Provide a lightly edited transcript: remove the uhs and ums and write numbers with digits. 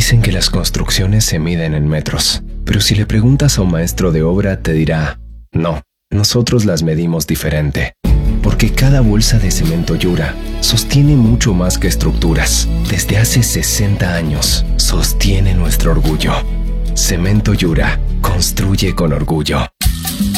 Dicen que las construcciones se miden en metros, pero si le preguntas a un maestro de obra te dirá, no, nosotros las medimos diferente. Porque cada bolsa de cemento Yura sostiene mucho más que estructuras. Desde hace 60 años sostiene nuestro orgullo. Cemento Yura construye con orgullo.